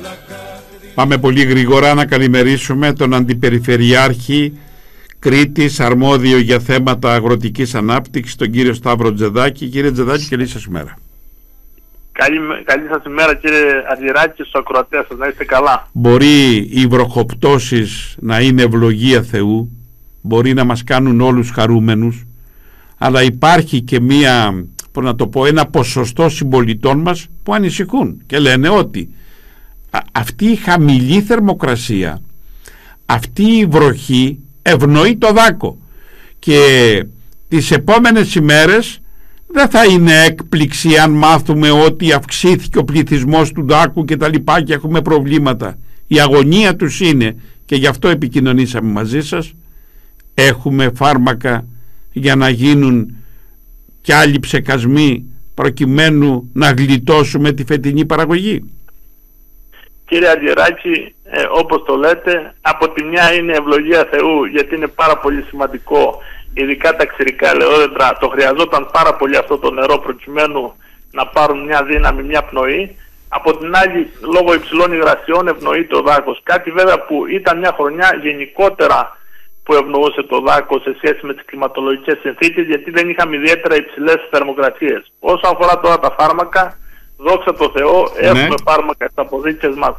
Πάμε πολύ γρήγορα να καλημερίσουμε τον Αντιπεριφερειάρχη Κρήτης, αρμόδιο για θέματα αγροτικής ανάπτυξης, τον κύριο Σταύρο Τζεδάκη. Κύριε Τζεδάκη, καλή σας ημέρα. Καλή σας ημέρα, κύριε Αργυράκη, στους ακροατές σας, να είστε καλά. Μπορεί οι βροχοπτώσεις να είναι ευλογία Θεού, μπορεί να μας κάνουν όλους χαρούμενους, αλλά υπάρχει και ένα ποσοστό συμπολιτών μας που ανησυχούν και λένε ότι αυτή η χαμηλή θερμοκρασία, αυτή η βροχή ευνοεί το δάκο και τις επόμενες ημέρες δεν θα είναι έκπληξη αν μάθουμε ότι αυξήθηκε ο πληθυσμός του δάκου και τα λοιπά και έχουμε προβλήματα. Η αγωνία τους είναι, και γι' αυτό επικοινωνήσαμε μαζί σας, έχουμε φάρμακα για να γίνουν κι άλλοι ψεκασμοί προκειμένου να γλιτώσουμε τη φετινή παραγωγή. Κύριε Αργυράκη, όπως το λέτε, από τη μια είναι ευλογία Θεού, γιατί είναι πάρα πολύ σημαντικό, ειδικά τα ξηρικά ελαιόδεντρα, το χρειαζόταν πάρα πολύ αυτό το νερό προκειμένου να πάρουν μια δύναμη, μια πνοή. Από την άλλη, λόγω υψηλών υγρασιών ευνοεί το δάκος. Κάτι βέβαια που ήταν μια χρονιά γενικότερα που ευνοούσε το δάκος σε σχέση με τις κλιματολογικές συνθήκες, γιατί δεν είχαμε ιδιαίτερα υψηλές θερμοκρασίες. Όσον αφορά τώρα τα φάρμακα, δόξα τω Θεώ, έχουμε φάρμακα στα αποδείξεις μας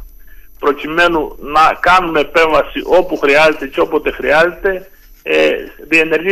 προκειμένου να κάνουμε επέμβαση όπου χρειάζεται και όποτε χρειάζεται. Διενεργεί